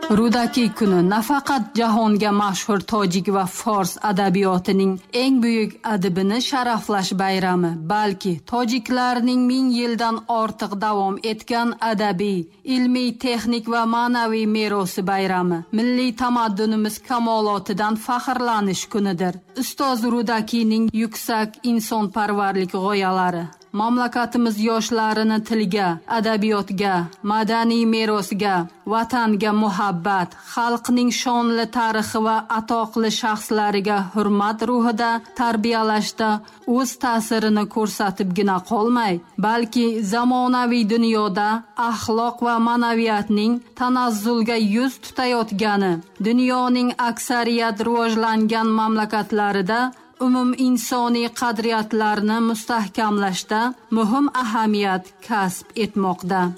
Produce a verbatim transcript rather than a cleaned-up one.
Rudaki kuni nafaqat jahonga mashhur tojik va fors adabiyotining eng buyuk adibini sharaflash bayrami, balki tojiklarning ming yildan ortiq davom etgan adabiy, ilmiy, texnik va ma'naviy merosi bayrami, milliy tamaddunimiz kamolotidan faxrlanish kunidir. Ustoz Rudakining yuksak insonparvarlik g'oyalari mamlakatimiz yoshlarini tilga, adabiyotga, madaniy merosga, vatanga muhabbat, xalqning shonli tarixi va atoqli shaxslariga hurmat ruhida tarbiyalashda o'z ta'sirini ko'rsatibgina qolmay, balki zamonaviy dunyoda axloq va ma'naviyatning tanazzulga yuz tutayotgani, dunyoning aksariyat rivojlangan mamlakatlarida umum insoniy qadriyatlarni mustahkamlashda muhim ahamiyat kasb etmoqda.